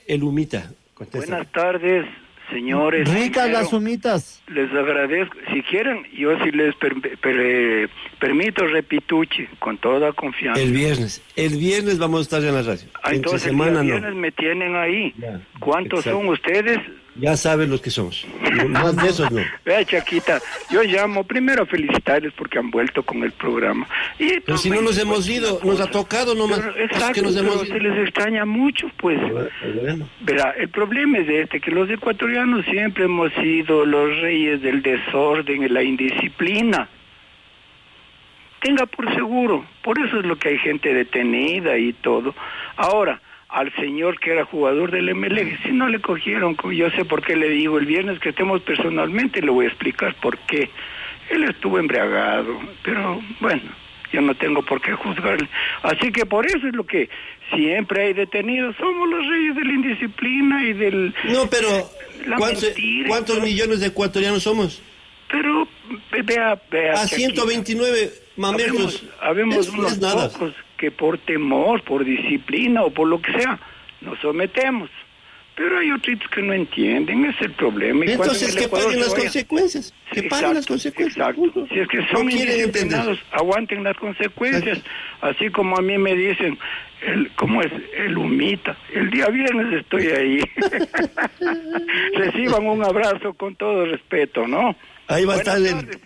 el humita. Contesta. Buenas tardes, señores. Ricas las humitas. Les agradezco. Si quieren, yo sí les permito repituche con toda confianza. El viernes vamos a estar en la radio. Entonces semana el viernes me tienen ahí. Ya, ¿Cuántos exacto. son ustedes? Ya saben los que somos. Más de esos no. Vea, Chaquita, yo llamo primero a felicitarles porque han vuelto con el programa. Pero si no nos hemos ido, nos ha tocado nomás. Pero, exacto, que nos hemos pero se les extraña mucho, pues. Bueno. Verá, el problema es que los ecuatorianos siempre hemos sido los reyes del desorden y la indisciplina. Tenga por seguro, por eso es lo que hay gente detenida y todo. Ahora, al señor que era jugador del MLE, si no le cogieron, yo sé por qué le digo, el viernes que estemos personalmente le voy a explicar por qué. Él estuvo embriagado, pero bueno, yo no tengo por qué juzgarle. Así que por eso es lo que siempre hay detenidos, somos los reyes de la indisciplina y del... No, pero mentira, ¿cuántos millones de ecuatorianos somos? Pero vea a 129 mamertos. Habemos Eso unos es nada. pocos que por temor, por disciplina o por lo que sea, nos sometemos. Pero hay otros que no entienden, ese es el problema. Y Entonces que paguen las consecuencias. Que paguen las consecuencias. Exacto. Si es que son indisciplinados, aguanten las consecuencias. Así como a mí me dicen, ¿cómo es? El humita. El día viernes estoy ahí. Reciban un abrazo con todo respeto, ¿no? Ahí va a estar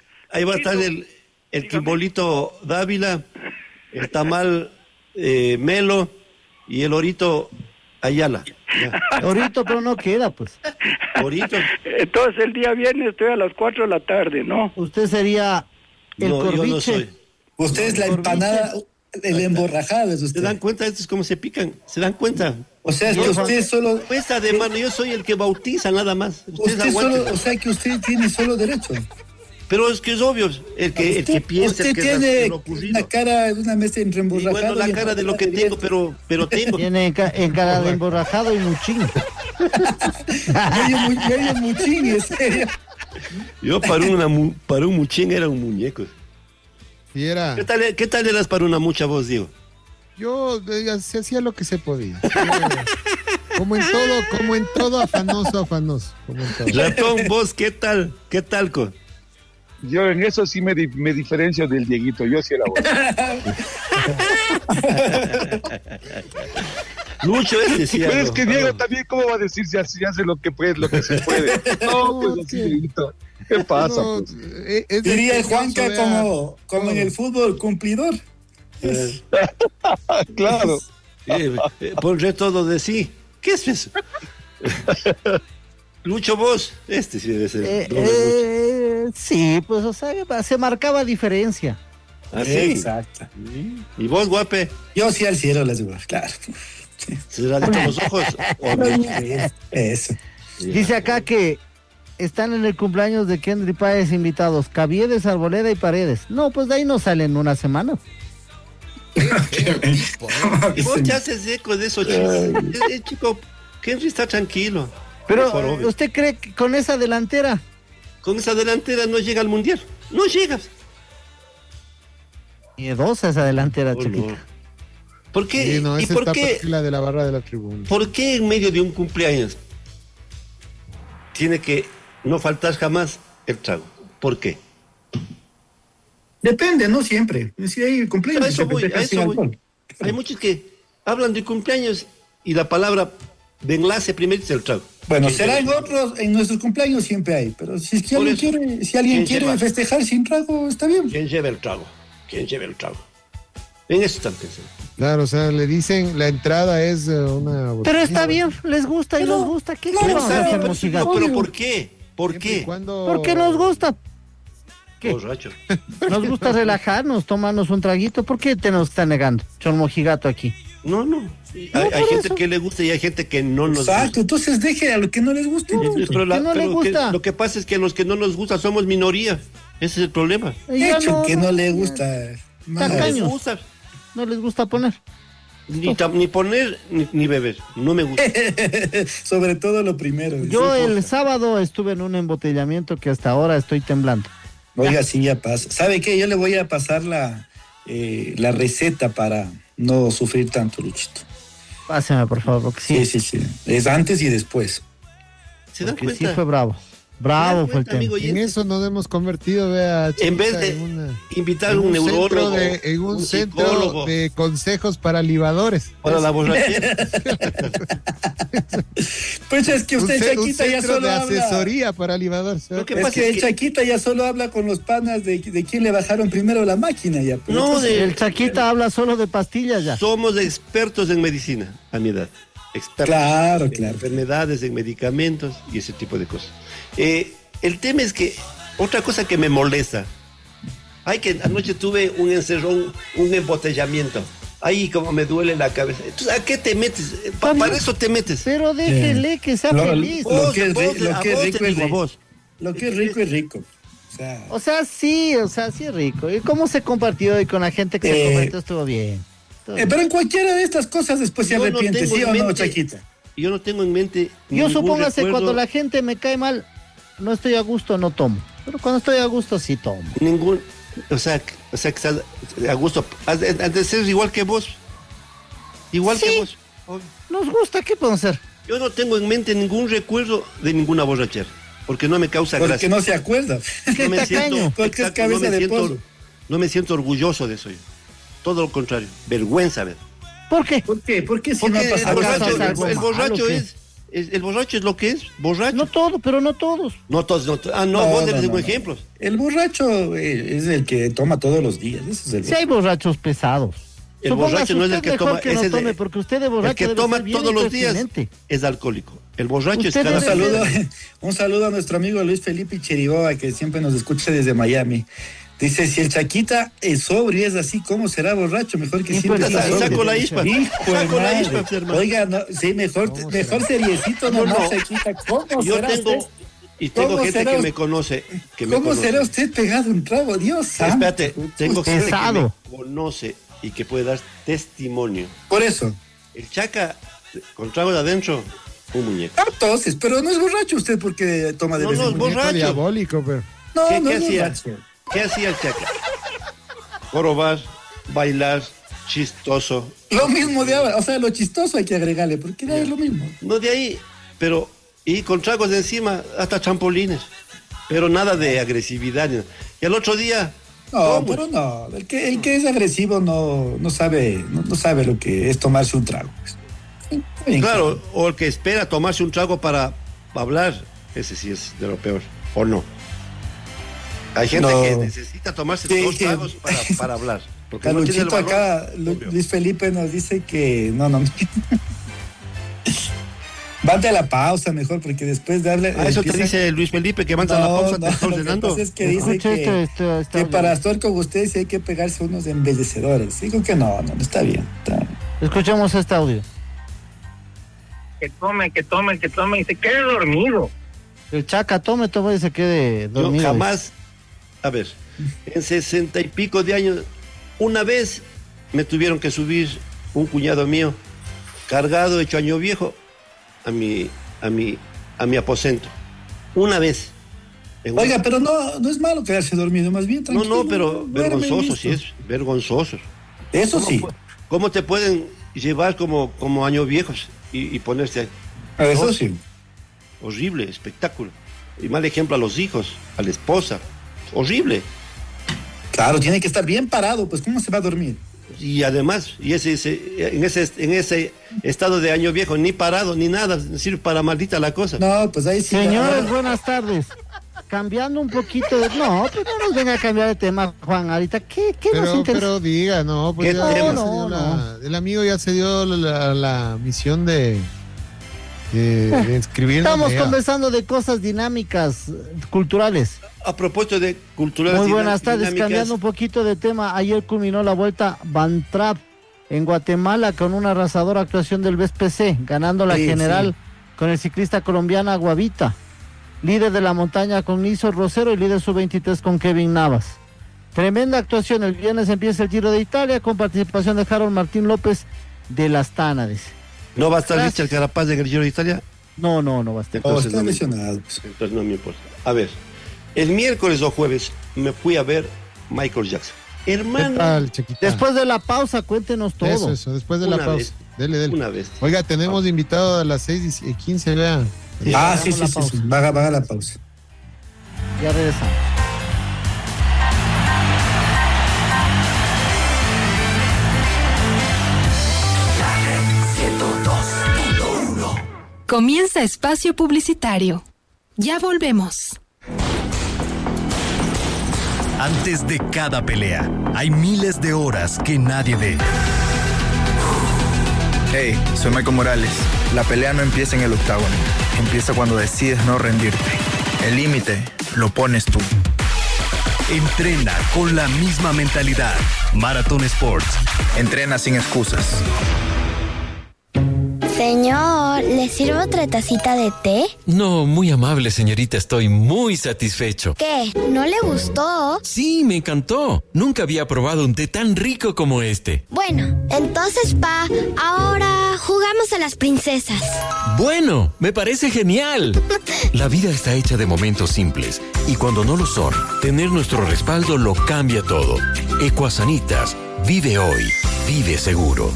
el Quimbolito Dávila, el tamal Melo y el Orito Ayala. Ya. Orito, pero no queda, pues. Orito. Entonces el día viernes estoy a las 4 de la tarde, ¿no? Usted sería el corviche. Yo no soy. Usted es la empanada, el emborrajado es ¿Se usted. dan cuenta? Estos cómo se pican. ¿Se dan cuenta? O sea, que usted solo... Cuesta de mano, yo soy el que bautiza nada más. Usted solo, o sea, que usted tiene solo derecho. Pero es que es obvio, el que piensa usted que tiene es lo ocurrido. una cara, una mesa entre Y emborrajado. bueno, la cara de lo que tengo, pero tengo. Tiene en cara de emborrajado y muchín. Medio muchín, en serio. Yo para un muchín era un muñeco. Y era... ¿Qué tal eras para una mucha voz, Diego? Yo se hacía lo que se podía. Como en todo, afanoso. Como en todo. Ratón, vos, ¿qué tal? ¿Qué tal, con? Yo en eso sí me diferencio del Dieguito, yo sí era bueno. Lucho sí. Pero es que Diego también, ¿cómo va a decir si así hace lo que puede, lo que se puede? No, pues así, Dieguito. ¿Qué pasa? No, pues? Diría Juanca como en el fútbol, cumplidor. Claro. Pondré todo de sí. ¿Qué es eso? Lucho, vos. Sí debe ser. Sí, pues, o sea, se marcaba diferencia. ¿Ah, sí? Exacto. ¿Y vos, guape? Yo sí al cielo les digo, claro. ¿Se radican los ojos? Eso. Dice acá que están en el cumpleaños de Kendry Páez invitados, Caviedes, Arboleda y Paredes. No, pues de ahí no salen una semana. Vos te haces eco de eso, chico. El chico, Henry está tranquilo. Pero, ¿usted cree que con esa delantera? Con esa delantera no llega al mundial. No llegas. Miedosa esa delantera, chiquita. No. ¿Por qué? Sí, no, ¿Y esa por está qué? La de la barra de la tribuna. ¿Por qué en medio de un cumpleaños tiene que no faltar jamás el trago? ¿Por qué? Depende, no siempre. Si hay cumpleaños, A eso voy. sin alcohol. Hay muchos que hablan de cumpleaños y la palabra de enlace primero es el trago. Bueno, será en otros, en nuestros cumpleaños siempre hay, pero si es que alguien quiere festejar sin trago, está bien. ¿Quién lleva el trago? En eso están pensando. Claro, o sea, le dicen, la entrada es una... Pero está bien, les gusta y nos gusta. ¿Qué vamos a hacer, mojigato? Pero ¿por qué? ¿Por qué? Porque nos gusta. ¿Qué? Borracho. Nos gusta relajarnos, tomarnos un traguito. ¿Por qué te nos está negando, Chon Mojigato, aquí? No. Hay gente que le gusta y hay gente que no nos gusta. Exacto, entonces deje a los que no les guste. Pero no les gusta. Lo que pasa es que a los que no nos gusta somos minoría. Ese es el problema. Hecho que no le gusta. Tacaños. Gusta. No les gusta poner. Ni poner ni beber. No me gusta. Sobre todo lo primero. Yo el sábado estuve en un embotellamiento que hasta ahora estoy temblando. Oiga, sí, ya pasa. ¿Sabe qué? Yo le voy a pasar la receta para no sufrir tanto, Luchito. Páseme, por favor, porque Sí. Es antes y después. ¿Se dan porque cuenta? sí fue bravo. Bravo fue el tema. amigo, En eso nos hemos convertido, vea. En vez de invitar a un neurólogo, en un centro psicólogo, de consejos para libadores. para la borrachera. Pues es que usted, Un Chaquita, ya centro solo de habla. asesoría para libadores. Lo que Es pasa que es el que Chaquita ya solo habla con los panas de quién le bajaron primero la máquina ya. Pero No, entonces- de- El Chaquita habla solo de pastillas ya. somos expertos en medicina a mi edad. Expertos Claro, en claro. enfermedades, en medicamentos y ese tipo de cosas. El tema es que otra cosa que me molesta. Anoche tuve un encerrón, un embotellamiento. Ay, como me duele la cabeza. Entonces, ¿a qué te metes? Para eso te metes. Pero déjele que sea Lo- feliz. lo que es Vos, ri- lo a que es vos te rico es digo, a rico. vos. Lo que es rico es rico. O sea, sí es rico. ¿Y cómo se compartió y con la gente que se compartió estuvo bien? Estuvo bien. pero en cualquiera de estas cosas después se Yo no arrepiente, tengo ¿sí en o no, mente- Chaquita? Yo no tengo en mente. Yo ningún supóngase recuerdo, cuando la gente me cae mal, no estoy a gusto, no tomo. Pero cuando estoy a gusto, sí tomo. O sea que estás a gusto. Has de ser igual que vos. Igual Sí. que vos. Obvio. Nos gusta, ¿qué podemos hacer? Yo no tengo en mente ningún recuerdo de ninguna borrachera. Porque no me causa Porque gracia. no se acuerda. No me siento, Porque es exacto, cabeza de pollo. no me siento orgulloso de eso yo. Todo lo contrario. Vergüenza, ver. ¿Por qué? ¿Por qué? ¿Por qué si Porque no ha el pasado ¿acaso borracho, es algo el malo, borracho qué? el borracho es lo que es, borracho. No todo, pero no todos. No todos, no, vos debes de ejemplos. El borracho es el que toma todos los días. Ese es el Si hay borrachos pesados. El borracho no es el que mejor toma, que no ese es tome, el- porque usted de borracho el que debe toma ser bien todos los días impertinente. es alcohólico. El borracho Usted es cada debe un saludo a nuestro amigo Luis Felipe Cheriboa, que siempre nos escucha desde Miami. Dice, si el Chaquita es sobrio y es así, ¿cómo será borracho? Mejor que siempre sea sobrio. Saco la ispa. Hijo de Saco la madre. ispa, hermano. Oiga, no, sí, mejor seriecito Yo nomás, no. Chaquita. ¿Cómo Yo será tengo, usted? y tengo ¿Cómo gente será que usted? me conoce. ¿Cómo será usted pegado un trago? Dios santo. Espérate, tengo gente que Pesado. me conoce y que puede dar testimonio. Por eso. El Chaca, con trago de adentro, un muñeco. Ah, entonces, pero no es borracho usted porque toma de No, vez en no, cuando. borracho. Diabólico, pero. No, ¿Qué no es hacía? borracho. ¿Qué hacía el Chaca? Jorobar, bailar, chistoso. Lo mismo de ahora, o sea, lo chistoso hay que agregarle, porque ya es lo mismo. No de ahí, pero y con tragos de encima, hasta trampolines. Pero nada de agresividad. ni nada. Y el otro día, No, ¿cómo? pero no, el que es agresivo no sabe lo que es tomarse un trago. Pues. Sí, está bien, Claro, o el que espera tomarse un trago para hablar, ese sí es de lo peor, ¿o no? Hay gente No. que necesita tomarse Sí, dos sí. tragos para hablar. Porque no tiene el Luchito valor. acá, Obvio. Luis Felipe nos dice que no. Vante a la pausa mejor, porque después de hablar. Ah, eso te dice Luis Felipe, que manda la pausa, te está lo que ordenando. pasa es que dice Escucha que, esto que para actuar con ustedes hay que pegarse unos embellecedores. Digo que no está bien. Escuchemos este audio. Que tome y se quede dormido. El Chaca tome y se quede Yo dormido. jamás, a ver, en 60 y pico de años, una vez me tuvieron que subir un cuñado mío, cargado, hecho año viejo, a mi aposento. Una vez. En una- Oiga, pero no es malo quedarse dormido, más bien no, tranquilo. pero duerme y vergonzoso, listo. sí es, vergonzoso. Eso sí, ¿Cómo te pueden llevar como años viejos y ponerse ahí? eso No, sí. Horrible, espectáculo. Y mal ejemplo a los hijos, a la esposa. Horrible. Claro, tiene que estar bien parado, pues ¿cómo se va a dormir? Y además, en ese estado de año viejo, ni parado, ni nada, sirve para maldita la cosa. No, pues ahí sí. Señores, buenas tardes. Cambiando un poquito de... No, pues no nos venga a cambiar de tema, Juan. Ahorita, ¿qué nos interesa? Pero diga, no, pues ¿Qué ya tema? se dio el amigo ya se dio la misión de escribir. Estamos conversando de cosas dinámicas, culturales. A propósito de culturales Muy buenas tardes, dinámicas, cambiando un poquito de tema. Ayer culminó la vuelta Bantrap en Guatemala con una arrasadora actuación del BSPC, ganando la Sí, general con el ciclista colombiano Aguavita, líder de la montaña con Niso Rosero y líder sub-23 con Kevin Navas. Tremenda actuación, el viernes empieza el Giro de Italia con participación de Harold Martín López de las Tánades. ¿No va a estar Gracias. Richard Carapaz de Giro de Italia? No va a estar. Oh, Entonces, está no me, lesionado. Pues. entonces no me importa. A ver, el miércoles o jueves me fui a ver Michael Jackson. ¿Qué Hermano, tal, chiquita? Después de la pausa, cuéntenos todo. Eso, después de Una la pausa. vez. Dele. Una vez. Oiga, tenemos invitado a las 6:15, vean. Sí. Va a la pausa. Ya regresamos. Comienza espacio publicitario. Ya volvemos. Antes de cada pelea, hay miles de horas que nadie ve. Hey, soy Michael Morales. La pelea no empieza en el octágono. Empieza cuando decides no rendirte. El límite lo pones tú. Entrena con la misma mentalidad. Marathon Sports. Entrena sin excusas. Señor, ¿le sirvo otra tacita de té? No, muy amable, señorita. Estoy muy satisfecho. ¿Qué? ¿No le gustó? Sí, me encantó. Nunca había probado un té tan rico como este. Bueno, entonces, ahora jugamos a las princesas. Bueno, me parece genial. La vida está hecha de momentos simples. Y cuando no lo son, tener nuestro respaldo lo cambia todo. Ecuasanitas. Vive hoy. Vive seguro.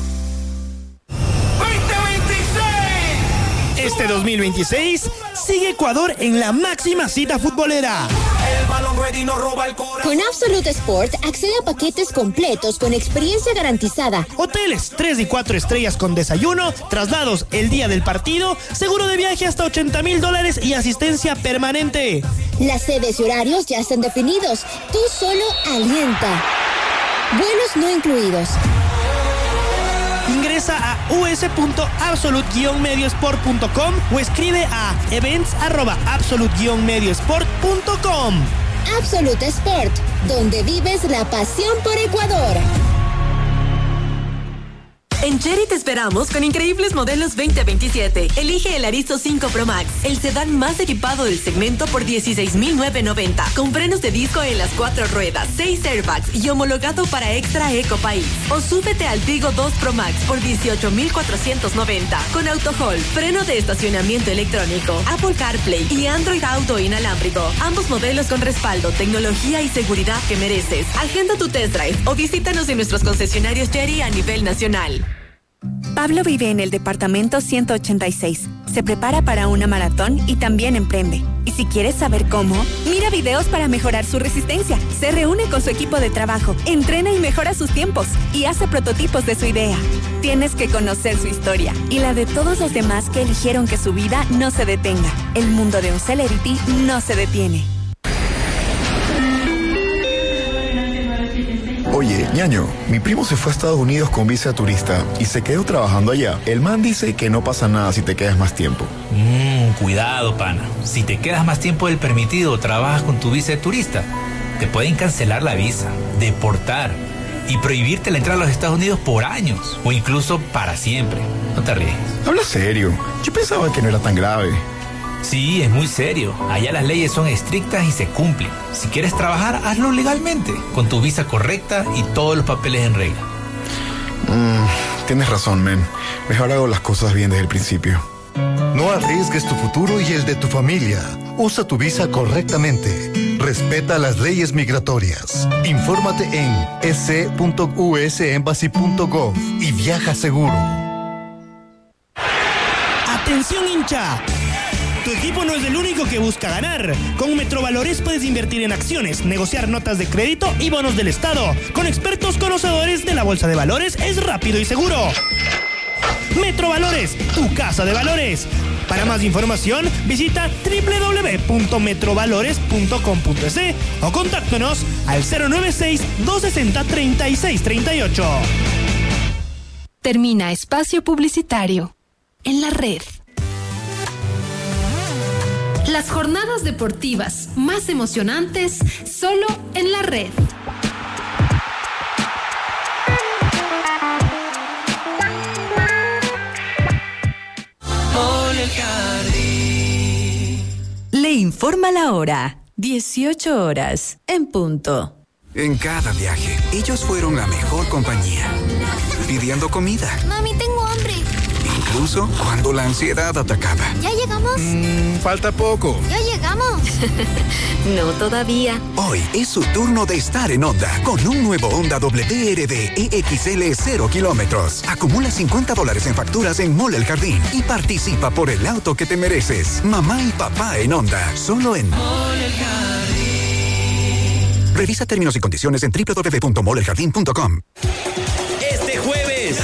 Este 2026 sigue Ecuador en la máxima cita futbolera. El balón ready no roba el corazón. Con Absolute Sport accede a paquetes completos con experiencia garantizada. Hoteles 3 y 4 estrellas con desayuno, traslados el día del partido, seguro de viaje hasta $80,000 y asistencia permanente. Las sedes y horarios ya están definidos. Tú solo alienta. Vuelos no incluidos. Ingresa a us.absolute-mediosport.com o escribe a events@absolute-mediosport.com. Absolute Sport, donde vives la pasión por Ecuador. En Chery te esperamos con increíbles modelos 2027. Elige el Arizo 5 Pro Max, el sedán más equipado del segmento por $16,990, con frenos de disco en las 4 ruedas, 6 airbags y homologado para Extra Eco País. O súbete al Tigo 2 Pro Max por $18,490, con auto hold, freno de estacionamiento electrónico, Apple CarPlay y Android Auto inalámbrico. Ambos modelos con respaldo, tecnología y seguridad que mereces. Agenda tu test drive o visítanos en nuestros concesionarios Chery a nivel nacional. Pablo vive en el departamento 186. Se prepara para una maratón y también emprende. Y si quieres saber cómo, mira videos para mejorar su resistencia. Se reúne con su equipo de trabajo, entrena y mejora sus tiempos y hace prototipos de su idea. Tienes que conocer su historia y la de todos los demás que eligieron que su vida no se detenga. El mundo de un celebrity no se detiene. Oye, ñaño, mi primo se fue a Estados Unidos con visa de turista y se quedó trabajando allá. El man dice que no pasa nada si te quedas más tiempo. Cuidado, pana. Si te quedas más tiempo del permitido o trabajas con tu visa de turista, te pueden cancelar la visa, deportar y prohibirte la entrada a los Estados Unidos por años o incluso para siempre. No te arriesgues. Habla serio. Yo pensaba que no era tan grave. Sí, es muy serio. Allá las leyes son estrictas y se cumplen. Si quieres trabajar, hazlo legalmente, con tu visa correcta y todos los papeles en regla. Tienes razón, men. Mejor hago las cosas bien desde el principio. No arriesgues tu futuro y el de tu familia. Usa tu visa correctamente. Respeta las leyes migratorias. Infórmate en ec.usembassy.gov y viaja seguro. ¡Atención, hincha! Tu equipo no es el único que busca ganar. Con Metrovalores puedes invertir en acciones, negociar notas de crédito y bonos del Estado. Con expertos conocedores de la Bolsa de Valores es rápido y seguro. Metrovalores, tu casa de valores. Para más información, visita www.metrovalores.com.es o contáctanos al 096-260-3638. Termina espacio publicitario en la red. Las jornadas deportivas más emocionantes solo en la red. Le informa la hora. 18 horas en punto. En cada viaje, ellos fueron la mejor compañía. Pidiendo comida. Mami, tengo hambre. incluso cuando la ansiedad atacaba. ¿Ya llegamos? Falta poco. ¡Ya llegamos! No todavía. Hoy es su turno de estar en Honda con un nuevo Honda WRD EXL 0 kilómetros. Acumula $50 en facturas en Mall El Jardín y participa por el auto que te mereces. Mamá y papá en Honda, solo en Mall El Jardín. Revisa términos y condiciones en www.molleljardin.com. Este jueves,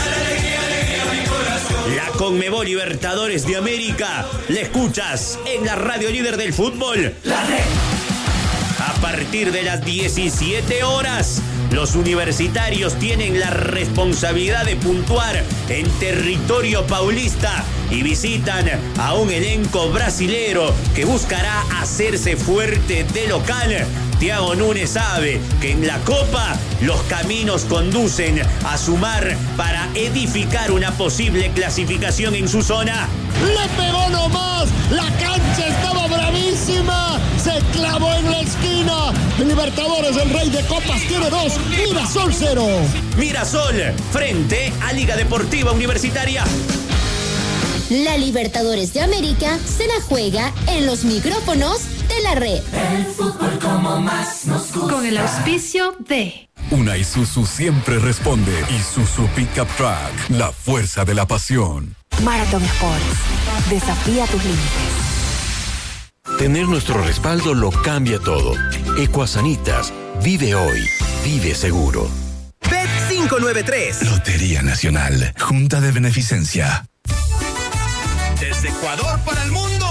la Conmebol Libertadores de América la escuchas en la radio líder del fútbol, La Red. A partir de las 17 horas, los universitarios tienen la responsabilidad de puntuar en territorio paulista y visitan a un elenco brasilero que buscará hacerse fuerte de local. Thiago Núñez sabe que en la Copa los caminos conducen a sumar para edificar una posible clasificación en su zona. ¡Le pegó nomás! ¡La cancha estaba bravísima! ¡Se clavó en la esquina! Libertadores, el rey de copas, tiene 2. Mirasol 0. Mirasol, frente a Liga Deportiva Universitaria. La Libertadores de América se la juega en los micrófonos de La Red. El fútbol como más nos gusta. Con el auspicio de... Una Isuzu siempre responde. Isuzu Pickup Truck, la fuerza de la pasión. Marathon Sports. Desafía tus límites. Tener nuestro respaldo lo cambia todo. Ecuasanitas. Vive hoy. Vive seguro. Bet 593. Lotería Nacional. Junta de Beneficencia. Desde Ecuador para el mundo.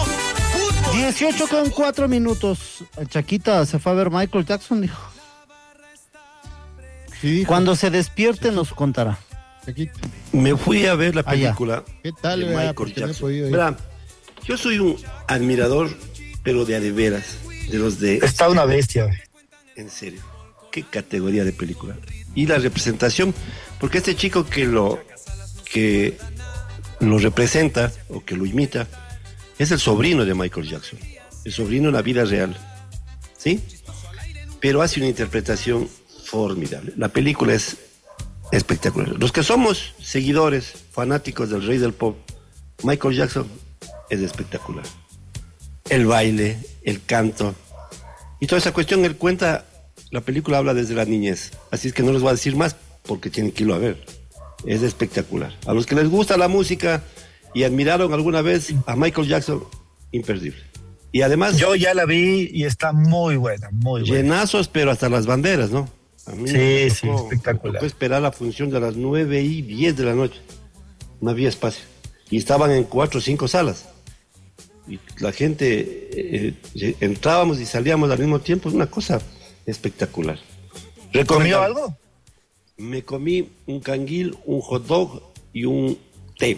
18:04. Chaquita se fue a ver Michael Jackson, dijo. Sí, dijo. Cuando se despierte nos contará. Chaquita. Me fui a ver la película ¿Qué tal, de Michael Jackson. No Verá, yo soy un admirador, pero de a de veras, de los de... Está una bestia. En serio, qué categoría de película. Y la representación, porque este chico que lo representa o que lo imita es el sobrino de Michael Jackson, el sobrino en la vida real, ¿sí? Pero hace una interpretación formidable. La película es espectacular. Los que somos seguidores, fanáticos del rey del pop, Michael Jackson es espectacular. El baile, el canto y toda esa cuestión, él cuenta, la película habla desde la niñez, así es que no les voy a decir más porque tienen que irlo a ver. Es espectacular. A los que les gusta la música y admiraron alguna vez a Michael Jackson, imperdible. Y además... Yo ya la vi y está muy buena, muy buena. Llenazos, pero hasta las banderas, ¿no? A mí sí, espectacular. Me tocó esperar la función de las 9:10 de la noche. No había espacio. Y estaban en 4 o 5 salas. Y la gente, entrábamos y salíamos al mismo tiempo. Es una cosa espectacular. ¿Comió algo? Me comí un canguil, un hot dog y un té.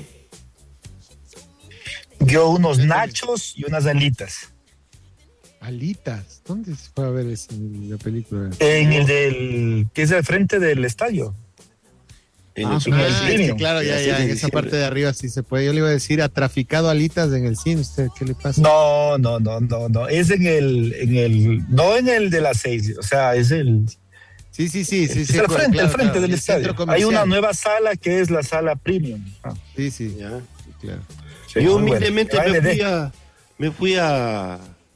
Yo unos nachos y unas alitas. ¿Alitas? ¿Dónde se fue a ver la película? En el del... que es al frente del estadio. Es que claro, ya, en esa parte de arriba sí se puede. Yo le iba a decir, ha traficado alitas en el cine. ¿Usted qué le pasa? No. Es en el... No en el de las 6. O sea, es el... Sí. Es al frente del estadio. Hay una nueva sala que es la sala premium. Sí. Ya. Claro. Sí, yo humildemente me fui a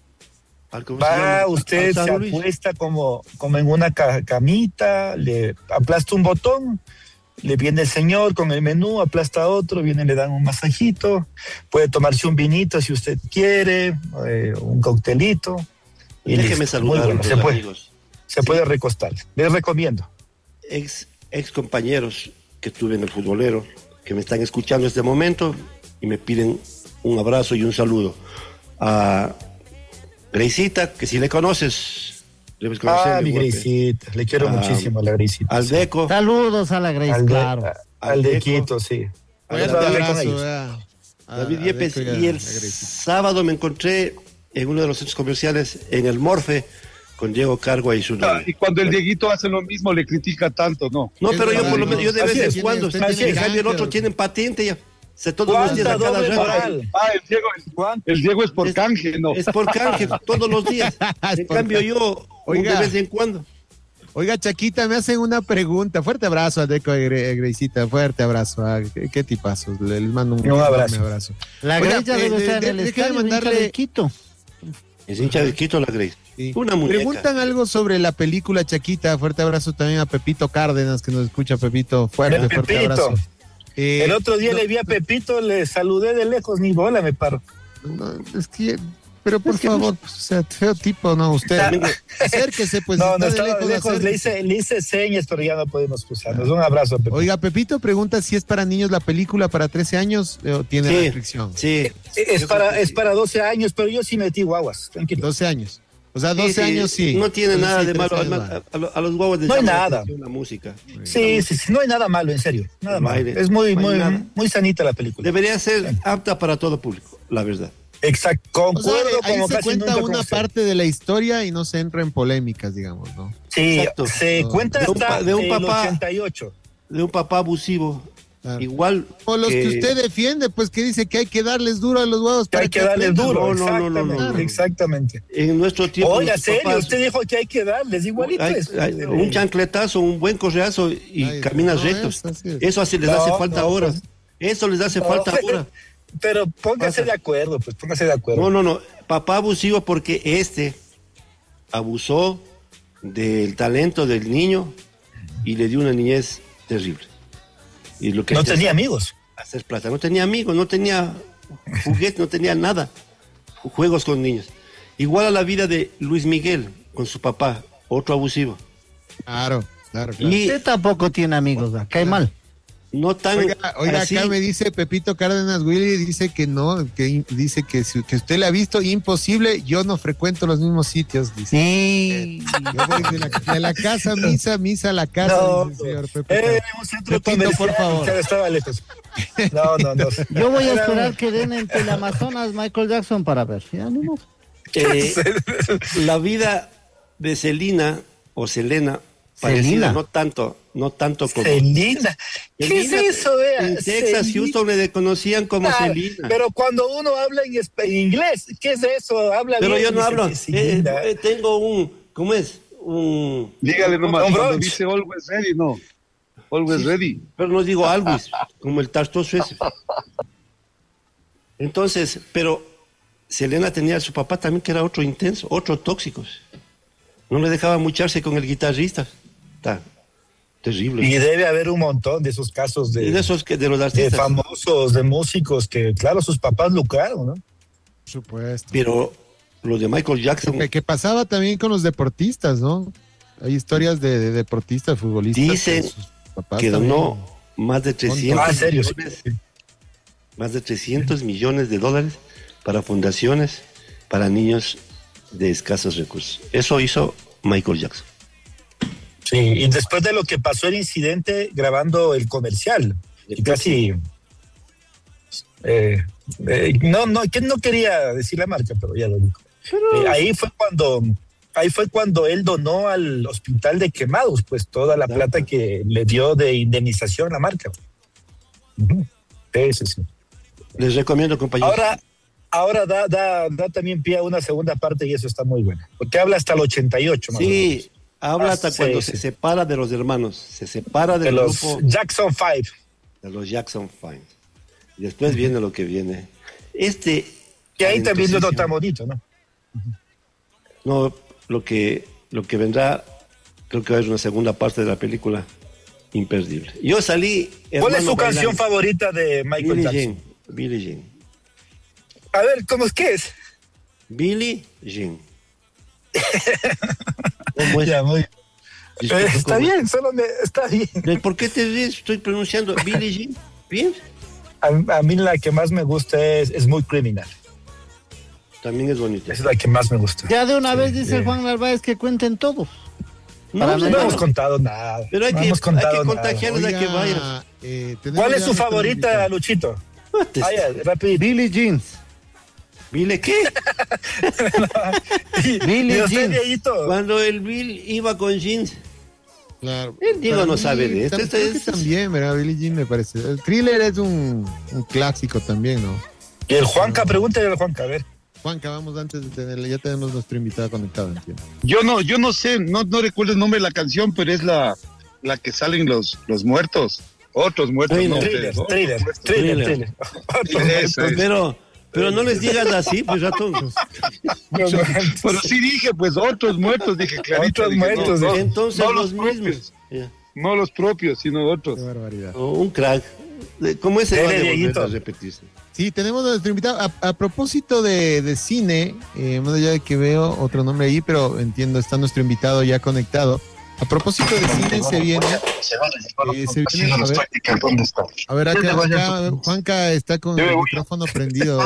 usted se apuesta como en una camita, le aplasta un botón, le viene el señor con el menú, aplasta otro, le dan un masajito, puede tomarse un vinito si usted quiere, un coctelito. Y déjeme saludar a los amigos. Se puede recostar. Les recomiendo. Ex compañeros que tuve en el futbolero, que me están escuchando en este momento y me piden un abrazo y un saludo. A Greisita, que si le conoces, debes conocer. Mi Greisita, le quiero muchísimo a la Greisita. Al Deco. Saludos a la Grace, claro. Al Dequito, sí. David Yepes. Y el sábado me encontré en uno de los centros comerciales, en el Morfe, con Diego Cargua y su novia. Y cuando el Dieguito hace lo mismo, le critica tanto, ¿no? No, pero yo por lo menos, yo de vez en cuando, en cambio el otro tienen patente ya. Todos los días a cada rato. El Diego es por canje, ¿no? Es por canje, todos los días. En cambio yo, de vez en cuando. Oiga, Chaquita, me hacen una pregunta. Fuerte abrazo a Deco Greisita, fuerte abrazo. Qué tipazos. Les mando un abrazo. La Grey ya debe estar en el estadio, mandarle de Quito. Es hincha de Quito la Grey. Sí. Una muñeca. Preguntan algo sobre la película Chaquita. Fuerte abrazo también a Pepito Cárdenas, que nos escucha, Pepito. Fuerte abrazo. El otro día le vi a Pepito, le saludé de lejos, ni bola me paro. No, es que... Pero por favor, pues, o sea, feo tipo, ¿no? Usted, acérquese, pues. No, estaba de lejos, le hice señas, pero ya no podemos cruzarnos. Un abrazo, Pepito. Oiga, Pepito pregunta si es para niños la película para 13 años o tiene restricción. Sí. Es para 12 años, pero yo sí metí guaguas, tranquilo. 12 años. O sea, 12 años sí. No tiene nada de malo. A los guaguas no hay nada. La música. Sí, no hay nada malo, en serio. Nada malo. Es muy sanita la película. Debería ser apta para todo público, la verdad. Exacto, concuerdo. Ahí se cuenta una parte de la historia y no se entra en polémicas, digamos, ¿no? Sí, exacto. Se cuenta hasta de un papá, 88. De un papá abusivo. Claro. Igual. O los que usted defiende, pues que dice que hay que darles duro a los huevos. Que hay que darles duro, no. Exactamente. En nuestro tiempo. Oiga, serio, usted dijo que hay que darles igualito. Un chancletazo, un buen correazo y caminas rectos. Eso así les hace falta ahora. Eso les hace falta ahora. Pero póngase de acuerdo, pues póngase de acuerdo. No. Papá abusivo porque abusó del talento del niño y le dio una niñez terrible. Y lo que no tenía amigos. Hacer plata. No tenía amigos, no tenía juguetes, no tenía nada. Juegos con niños. Igual a la vida de Luis Miguel con su papá, otro abusivo. Claro. Y usted tampoco tiene amigos, cae mal. No tan oiga así. Acá me dice Pepito Cárdenas Willy, dice que no, que dice que usted le ha visto imposible, yo no frecuento los mismos sitios, dice. Sí. Yo voy de la casa, misa a la casa, dice el señor Pepito. Un centro Pepito, por favor. Estaba lejos. No. Yo voy a esperar que den en Teleamazonas Michael Jackson para ver. Ya, no. La vida de Selena o Selena, parecida, no tanto como Selena. ¿Qué es eso? En Texas, Houston le conocían como Selena. Pero cuando uno habla en inglés, ¿qué es eso? Habla pero bien, yo no hablo. Tengo ¿cómo es? Dígale nomás, cuando dice always ready, no. Always ready. Pero no digo always, como el tartoso ese. Entonces, pero Selena tenía a su papá también, que era otro intenso, otro tóxico. No le dejaba mucharse con el guitarrista. Está terrible. Y debe haber un montón de esos casos de los artistas, de famosos, de músicos que, claro, sus papás lucraron, ¿no? Por supuesto. Pero lo de Michael Jackson. Que pasaba también con los deportistas, ¿no? Hay historias de deportistas, futbolistas. Dicen que donó más de 300 más de 300 millones de dólares para fundaciones para niños de escasos recursos. Eso hizo Michael Jackson. Sí, y después de lo que pasó el incidente grabando el comercial, y casi no quería decir la marca, pero ya lo digo. Ahí fue cuando él donó al hospital de Quemados, pues toda la plata que le dio de indemnización a la marca. Sí. Les recomiendo, compañeros. Ahora da también pie a una segunda parte y eso está muy bueno. Porque habla hasta el 88, más o menos. Habla hasta cuando se separa de los hermanos, se separa del los grupo Jackson 5. De los Jackson 5. Y después viene lo que viene. Que ahí también no está bonito, ¿no? No, lo que vendrá, creo que va a ser una segunda parte de la película imperdible. Yo salí. ¿Cuál es su canción favorita de Michael Jackson? Billie Jean. A ver, ¿cómo es que es? Billie Jean. ¿Cómo es? Ya, está bien, está bien. ¿Por qué te ríes? Estoy pronunciando Billie Jean. ¿Bien? A mí la que más me gusta es Muy Criminal. También es bonita. Es la que más me gusta. Ya de una vez dice Juan Narváez que cuenten todos. No hemos contado nada. Pero hay que contagiarles a que vayan. ¿Cuál es su favorita, Luchito? Rápido. Billie Jeans. ¿Billie qué? Billie Jeans. Cuando el Bill iba con jeans. Claro. El Diego no sabe de esto. También, ¿verdad? Billie Jean me parece. El Thriller es un clásico también, ¿no? Y el Juanca, pregúntale al Juanca, a ver. Juanca, vamos antes de tenerle, ya tenemos nuestro invitado conectado, entiendo. Yo no sé, no recuerdo el nombre de la canción, pero es la que salen los muertos. Otros muertos. Thriller. Pero no les digas así, pues ratón. Pero sí dije, pues otros muertos, dije clarito. Otros muertos. Entonces no los mismos. No los propios, sino otros. Qué barbaridad. Un crack. ¿Cómo es el repetirse? Sí, tenemos a nuestro invitado. A propósito de cine, más allá de que veo otro nombre ahí, pero entiendo, está nuestro invitado ya conectado. A propósito de cine se viene. A ver, acá Juanca está con el micrófono prendido.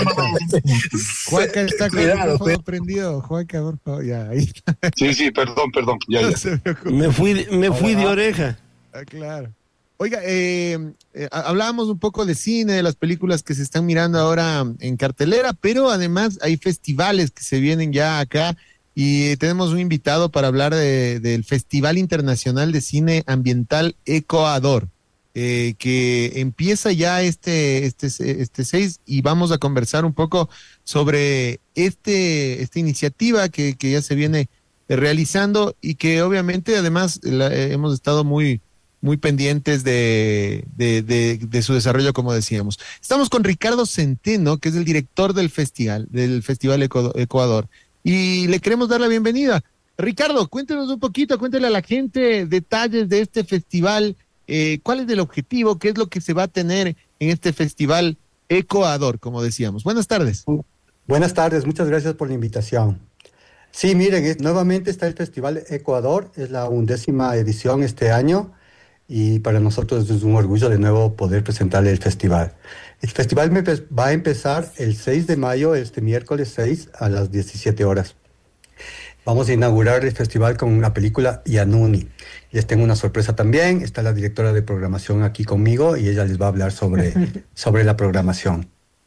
Juanca está con el micrófono prendido. Juanca, por favor, ya, ahí está. Sí, perdón. Ya. Me fui de oreja. Ah, claro. Oiga, hablábamos un poco de cine, de las películas que se están mirando ahora en cartelera, pero además hay festivales que se vienen ya acá. Y tenemos un invitado para hablar del Festival Internacional de Cine Ambiental Ecuador, que empieza ya este 6, y vamos a conversar un poco sobre esta iniciativa que ya se viene realizando y que obviamente además hemos estado muy pendientes de su desarrollo, como decíamos. Estamos con Ricardo Centeno, que es el director del Festival Ecuador. Y le queremos dar la bienvenida. Ricardo, cuéntenos un poquito, cuéntele a la gente detalles de este festival, cuál es el objetivo, qué es lo que se va a tener en este festival Ecuador, como decíamos. Buenas tardes. Buenas tardes, muchas gracias por la invitación. Sí, miren, nuevamente está el Festival Ecuador, es la 11ª edición este año, y para nosotros es un orgullo de nuevo poder presentarle el festival. El festival va a empezar el 6 de mayo, este miércoles 6, a las 17 horas. Vamos a inaugurar el festival con una película Yanuni. Les tengo una sorpresa también, está la directora de programación aquí conmigo y ella les va a hablar sobre la programación.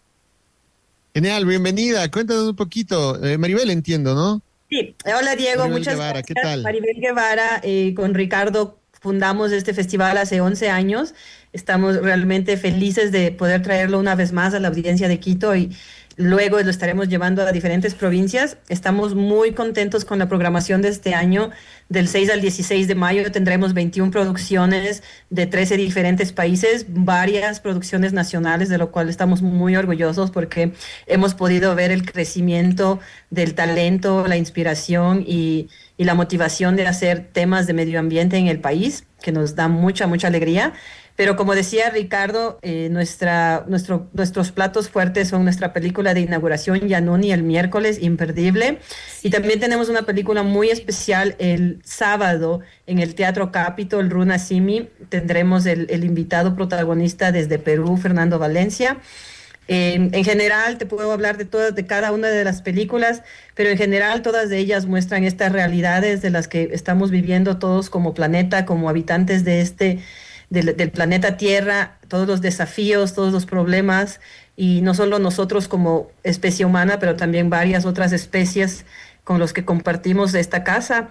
Genial, bienvenida, cuéntanos un poquito. Maribel, entiendo, ¿no? Sí, hola Diego, Maribel muchas Guevara, gracias. ¿qué tal? Maribel Guevara, con Ricardo fundamos este festival hace 11 años. Estamos realmente felices de poder traerlo una vez más a la audiencia de Quito y luego lo estaremos llevando a diferentes provincias. Estamos muy contentos con la programación de este año. Del 6 al 16 de mayo tendremos 21 producciones de 13 diferentes países, varias producciones nacionales, de lo cual estamos muy orgullosos porque hemos podido ver el crecimiento del talento, la inspiración y la motivación de hacer temas de medio ambiente en el país, que nos da mucha alegría. Pero como decía Ricardo, nuestros platos fuertes son nuestra película de inauguración, Yanuni, el miércoles, imperdible. Y también tenemos una película muy especial el sábado en el Teatro Capitol, Runa Simi. Tendremos el invitado protagonista desde Perú, Fernando Valencia. En general te puedo hablar de cada una de las películas, pero en general todas de ellas muestran estas realidades de las que estamos viviendo todos como planeta, como habitantes de del planeta Tierra, todos los desafíos, todos los problemas, y no solo nosotros como especie humana, pero también varias otras especies con los que compartimos esta casa.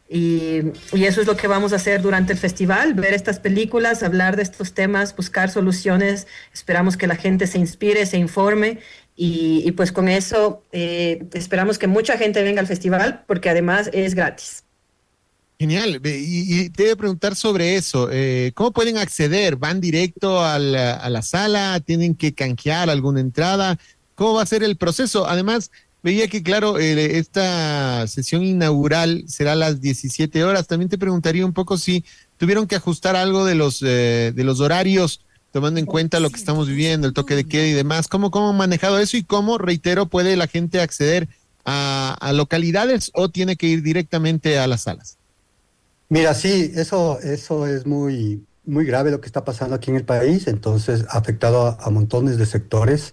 Y eso es lo que vamos a hacer durante el festival, ver estas películas, hablar de estos temas, buscar soluciones. Esperamos que la gente se inspire, se informe y pues con eso esperamos que mucha gente venga al festival porque además es gratis. Genial, y te voy a preguntar sobre eso. ¿Cómo pueden acceder? ¿Van directo a la sala? ¿Tienen que canjear alguna entrada? ¿Cómo va a ser el proceso? Además, veía que, claro, esta sesión inaugural será a las 17 horas. También te preguntaría un poco si tuvieron que ajustar algo de los horarios, tomando en cuenta lo que estamos viviendo, el toque de queda y demás. ¿Cómo han manejado eso y cómo, reitero, puede la gente acceder a localidades o tiene que ir directamente a las salas? Mira, sí, eso es muy grave lo que está pasando aquí en el país, entonces ha afectado a montones de sectores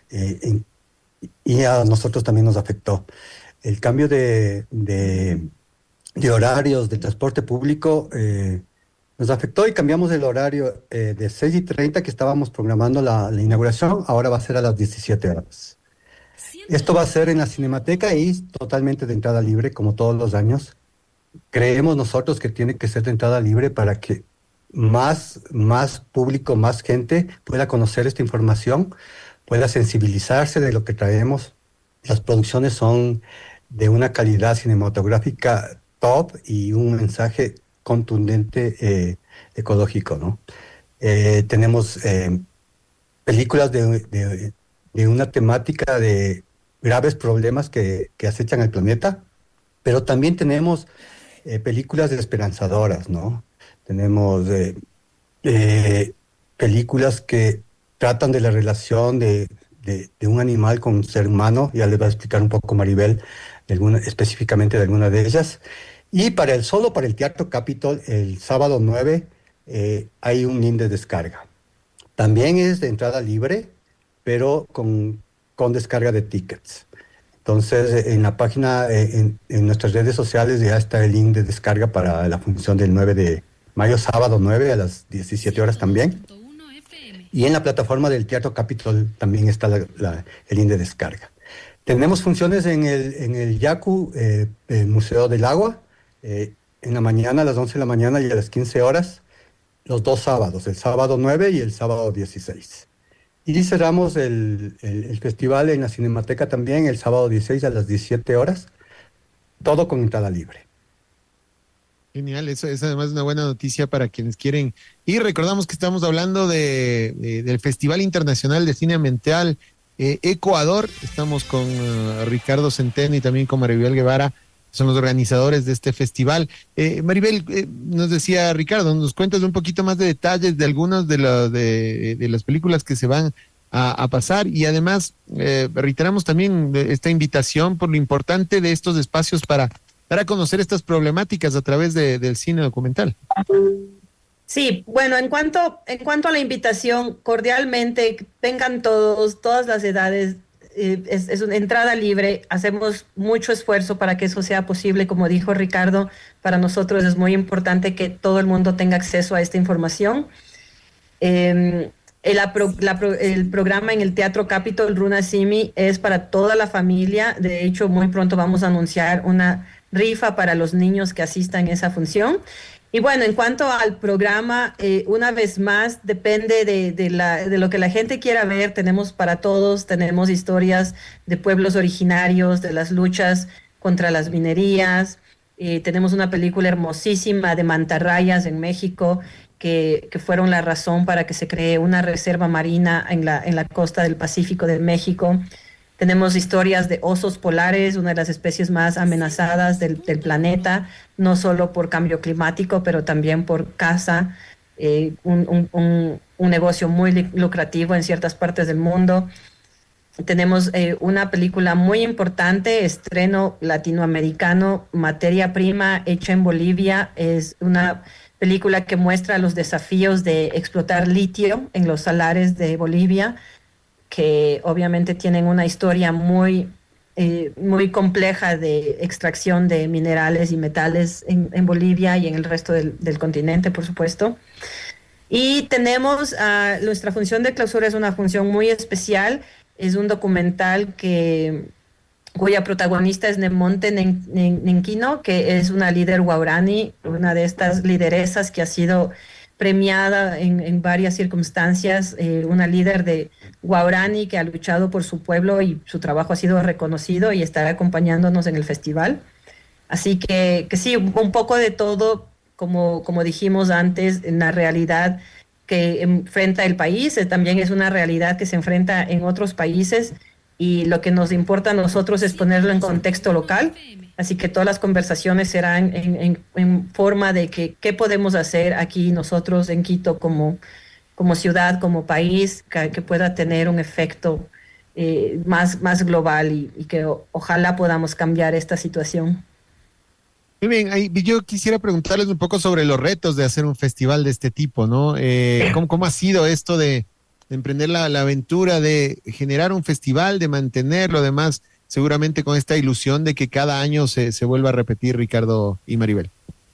y a nosotros también nos afectó. El cambio de horarios de transporte público nos afectó y cambiamos el horario de 6:30 que estábamos programando la inauguración, ahora va a ser a las 17 horas. Esto va a ser en la Cinemateca y totalmente de entrada libre, como todos los años. Creemos nosotros que tiene que ser de entrada libre para que más público, más gente pueda conocer esta información, pueda sensibilizarse de lo que traemos las producciones son de una calidad cinematográfica top y un mensaje contundente ecológico, ¿no? Tenemos películas de una temática de graves problemas que acechan al planeta, pero también tenemos películas esperanzadoras, ¿no? Tenemos películas que tratan de la relación de un animal con un ser humano. Ya les va a explicar un poco Maribel específicamente de alguna de ellas. Y solo para el Teatro Capitol, el sábado 9, hay un link de descarga. También es de entrada libre, pero con descarga de tickets. Entonces, en la página, en nuestras redes sociales ya está el link de descarga para la función del 9 de mayo, sábado 9 a las 17 horas también. Y en la plataforma del Teatro Capitol también está el link de descarga. Tenemos funciones en el Yaku, el Museo del Agua, en la mañana, a las 11 de la mañana y a las 15 horas, los dos sábados, el sábado 9 y el sábado 16. Y cerramos el festival en la Cinemateca también el sábado 16 a las 17 horas, todo con entrada libre. Genial, eso es además una buena noticia para quienes quieren. Y recordamos que estamos hablando del Festival Internacional de Cine Ambiental Ecuador. Estamos con Ricardo Centeno y también con Maribel Guevara, son los organizadores de este festival. Maribel, nos decía Ricardo, nos cuentas un poquito más de detalles de algunas de las películas que se van a pasar, y además reiteramos también esta invitación por lo importante de estos espacios para dar a conocer estas problemáticas a través del cine documental. Sí, bueno, en cuanto a la invitación, cordialmente, vengan todas las edades, es una entrada libre, hacemos mucho esfuerzo para que eso sea posible, como dijo Ricardo, para nosotros es muy importante que todo el mundo tenga acceso a esta información. El programa en el Teatro Capitol Runa Simi es para toda la familia, de hecho muy pronto vamos a anunciar una rifa para los niños que asistan a esa función. Y bueno, en cuanto al programa, una vez más, depende de lo que la gente quiera ver. Tenemos para todos, tenemos historias de pueblos originarios, de las luchas contra las minerías. Tenemos una película hermosísima de mantarrayas en México, que fueron la razón para que se cree una reserva marina en la costa del Pacífico de México. Tenemos historias de osos polares, una de las especies más amenazadas del planeta, no solo por cambio climático, pero también por caza, un negocio muy lucrativo en ciertas partes del mundo. Tenemos una película muy importante, estreno latinoamericano, Materia Prima, hecha en Bolivia. Es una película que muestra los desafíos de explotar litio en los salares de Bolivia, que obviamente tienen una historia muy compleja de extracción de minerales y metales en Bolivia y en el resto del continente, por supuesto. Y tenemos nuestra función de clausura, es una función muy especial, es un documental cuya protagonista es Nemonte Nenquino, que es una líder guarani, una de estas lideresas que ha sido premiada en varias circunstancias, una líder de guarani que ha luchado por su pueblo y su trabajo ha sido reconocido y estará acompañándonos en el festival. Así que sí, un poco de todo, como dijimos antes, en la realidad que enfrenta el país, también es una realidad que se enfrenta en otros países, y lo que nos importa a nosotros es ponerlo en contexto local. Así que todas las conversaciones serán en forma de qué podemos hacer aquí nosotros en Quito como ciudad, como país, que pueda tener un efecto más global y que ojalá podamos cambiar esta situación. Muy bien, yo quisiera preguntarles un poco sobre los retos de hacer un festival de este tipo, ¿no? ¿Cómo ha sido esto de emprender la aventura de generar un festival, de mantenerlo, además, seguramente con esta ilusión de que cada año se vuelva a repetir, Ricardo y Maribel?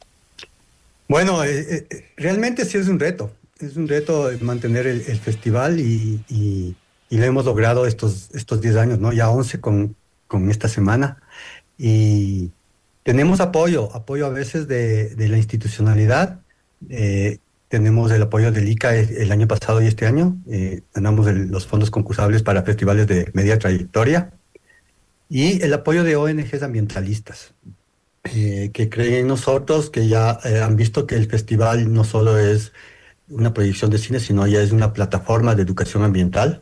Bueno, realmente sí es un reto mantener el festival y lo hemos logrado estos 10 años, ¿no? Ya 11 con esta semana, y tenemos apoyo a veces de la institucionalidad. Tenemos el apoyo del ICA el año pasado y este año. Ganamos los fondos concursables para festivales de media trayectoria. y el apoyo de ONGs ambientalistas que creen en nosotros, que ya han visto que el festival no solo es una proyección de cine, sino ya es una plataforma de educación ambiental,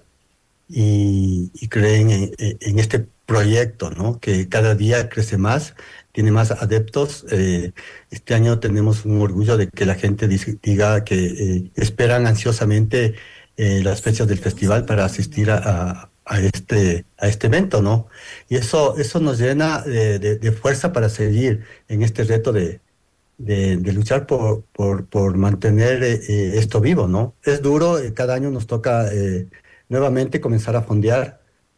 y creen en este proyecto, ¿no? Que cada día crece más, tiene más adeptos. Este año tenemos un orgullo de que la gente diga que esperan ansiosamente las fechas del festival para asistir a este evento, ¿no? Y eso nos llena de fuerza para seguir en este reto de luchar por mantener esto vivo, ¿no? Es duro, cada año nos toca nuevamente comenzar a fondear,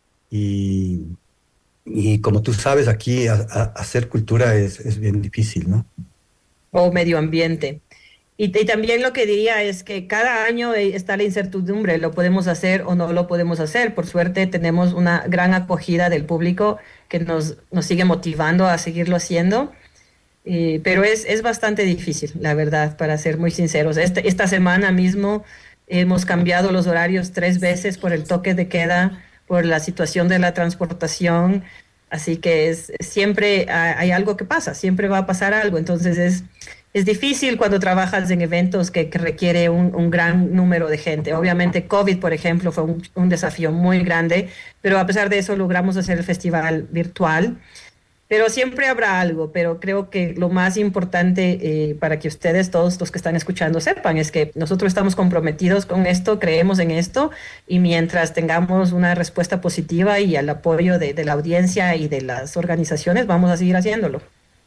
y como tú sabes, aquí hacer cultura es bien difícil, ¿no? O medio ambiente. Y también lo que diría es que cada año está la incertidumbre, lo podemos hacer o no lo podemos hacer. Por suerte tenemos una gran acogida del público que nos sigue motivando a seguirlo haciendo, pero es bastante difícil, la verdad, para ser muy sinceros. Esta semana mismo hemos cambiado los horarios 3 veces por el toque de queda, por la situación de la transportación, así que siempre hay algo que pasa, siempre va a pasar algo. Entonces es difícil cuando trabajas en eventos que requiere un gran número de gente. Obviamente COVID, por ejemplo, fue un desafío muy grande, pero a pesar de eso logramos hacer el festival virtual. Pero siempre habrá algo, pero creo que lo más importante para que ustedes, todos los que están escuchando, sepan es que nosotros estamos comprometidos con esto, creemos en esto, y mientras tengamos una respuesta positiva y el apoyo de la audiencia y de las organizaciones, vamos a seguir haciéndolo.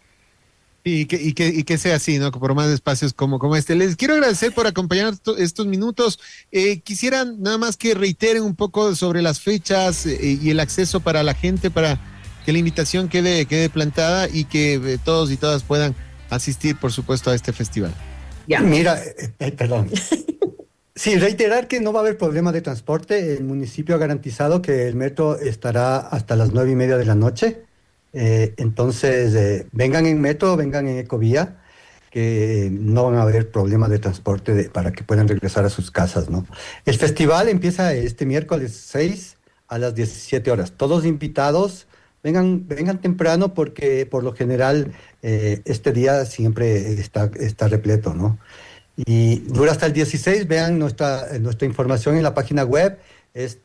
Y que sea así, ¿no? Por más espacios como este. Les quiero agradecer por acompañar estos minutos. Quisieran nada más que reiteren un poco sobre las fechas y el acceso para la gente, para que la invitación quede plantada y que todos y todas puedan asistir, por supuesto, a este festival. Ya. Mira, perdón. Sí, reiterar que no va a haber problema de transporte. El municipio ha garantizado que el metro estará hasta las 9:30 de la noche. Entonces, vengan en metro, vengan en Ecovía, que no van a haber problema de transporte para que puedan regresar a sus casas, ¿no? El festival empieza este miércoles 6 a las 17 horas. Todos invitados. Vengan temprano, porque por lo general este día siempre está repleto, ¿no? Y dura hasta el 16. Vean nuestra información en la página web, es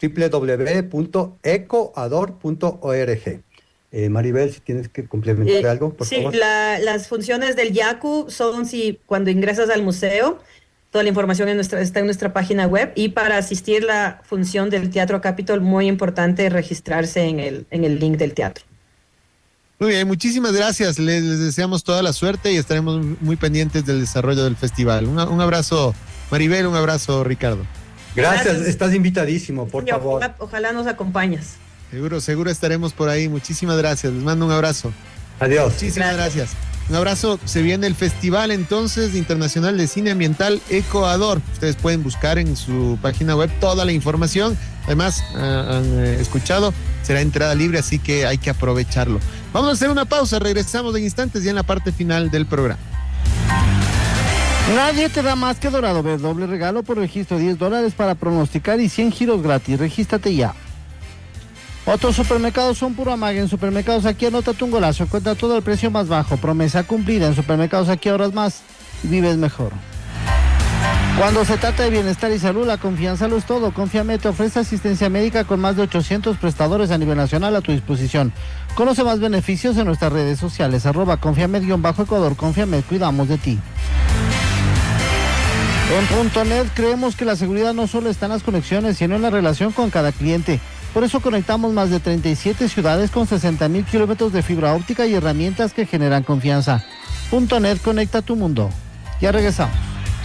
www.ecoador.org. Maribel, si tienes que complementar algo, por favor. Sí, las funciones del Yaku son cuando ingresas al museo. Toda la información está en nuestra página web, y para asistir a la función del Teatro Capitol, muy importante registrarse en el link del teatro. Muy bien, muchísimas gracias. Les deseamos toda la suerte y estaremos muy pendientes del desarrollo del festival. Un abrazo, Maribel, un abrazo, Ricardo. Gracias. Estás invitadísimo, por favor. Ojalá nos acompañes. Seguro estaremos por ahí. Muchísimas gracias. Les mando un abrazo. Adiós. Muchísimas gracias. Un abrazo. Se viene el Festival entonces Internacional de Cine Ambiental Ecoador. Ustedes pueden buscar en su página web toda la información. Además, han escuchado, será entrada libre, así que hay que aprovecharlo. Vamos a hacer una pausa, regresamos en instantes ya en la parte final del programa. Nadie te da más que Dorado Bet. Doble regalo por registro, $10 para pronosticar y 100 giros gratis. Regístrate ya. Otros supermercados son puro amague. En Supermercados Aquí anótate un golazo, cuenta todo el precio más bajo. Promesa cumplida. En Supermercados Aquí ahorras más y vives mejor. Cuando se trata de bienestar y salud, la confianza lo es todo. Confiamed te ofrece asistencia médica con más de 800 prestadores a nivel nacional a tu disposición. Conoce más beneficios en nuestras redes sociales, @Confiamed_Ecuador. Confiamed, cuidamos de ti. En .net creemos que la seguridad no solo está en las conexiones, sino en la relación con cada cliente. Por eso conectamos más de 37 ciudades con 60,000 kilómetros de fibra óptica y herramientas que generan confianza. .net conecta tu mundo. Ya regresamos.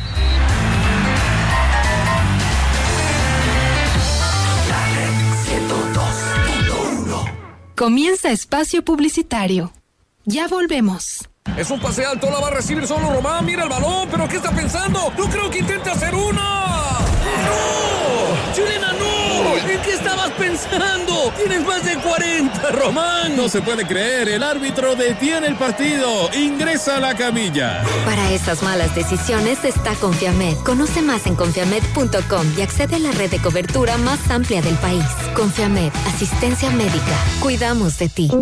Comienza espacio publicitario. Ya volvemos. Es un pase alto, la va a recibir solo Román. Mira el balón, pero ¿qué está pensando? No creo que intente hacer una. ¡No! ¡Chilena, no! ¿En qué estabas pensando? Tienes más de 40, Román. No se puede creer, el árbitro detiene el partido. Ingresa a la camilla. Para esas malas decisiones está Confiamed. Conoce más en confiamed.com y accede a la red de cobertura más amplia del país. Confiamed, asistencia médica. Cuidamos de ti.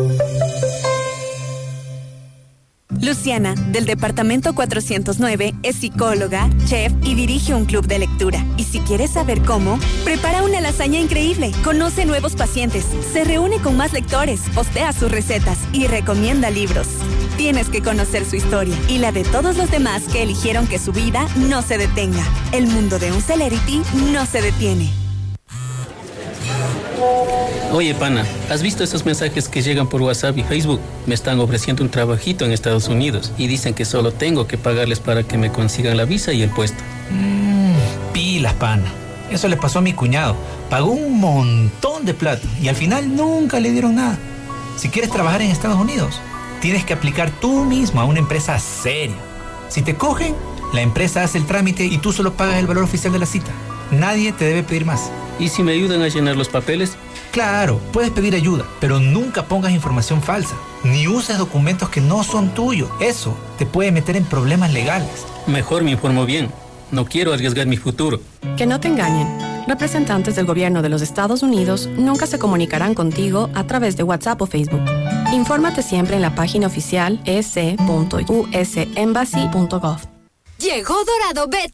Luciana, del departamento 409, es psicóloga, chef y dirige un club de lectura. Y si quieres saber cómo, prepara una lasaña increíble, conoce nuevos pacientes, se reúne con más lectores, postea sus recetas y recomienda libros. Tienes que conocer su historia y la de todos los demás que eligieron que su vida no se detenga. El mundo de un celebrity no se detiene. Oye, pana, ¿has visto esos mensajes que llegan por WhatsApp y Facebook? Me están ofreciendo un trabajito en Estados Unidos y dicen que solo tengo que pagarles para que me consigan la visa y el puesto. Pilas, pana. Eso le pasó a mi cuñado. Pagó un montón de plata y al final nunca le dieron nada. Si quieres trabajar en Estados Unidos, tienes que aplicar tú mismo a una empresa seria. Si te cogen, la empresa hace el trámite y tú solo pagas el valor oficial de la cita. Nadie te debe pedir más. ¿Y si me ayudan a llenar los papeles? Claro, puedes pedir ayuda, pero nunca pongas información falsa, ni uses documentos que no son tuyos. Eso te puede meter en problemas legales. Mejor me informo bien. No quiero arriesgar mi futuro. Que no te engañen. Representantes del gobierno de los Estados Unidos nunca se comunicarán contigo a través de WhatsApp o Facebook. Infórmate siempre en la página oficial ec.usembassy.gov. Llegó Dorado Bet